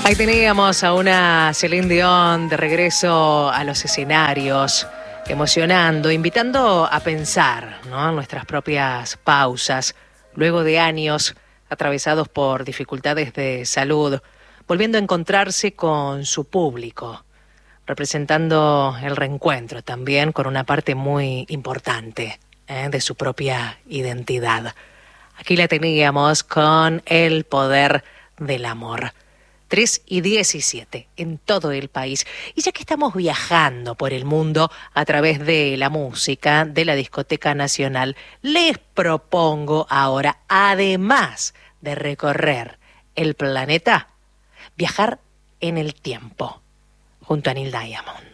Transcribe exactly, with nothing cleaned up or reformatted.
Ahí teníamos a una Celine Dion de regreso a los escenarios, emocionando, invitando a pensar, ¿no?, en nuestras propias pausas, luego de años atravesados por dificultades de salud, volviendo a encontrarse con su público, representando el reencuentro también con una parte muy importante ¿eh? de su propia identidad. Aquí la teníamos con El poder del amor. tres y diecisiete en todo el país. Y ya que estamos viajando por el mundo a través de la música de la Discoteca Nacional, les propongo ahora, además de recorrer el planeta, viajar en el tiempo junto a Neil Diamond.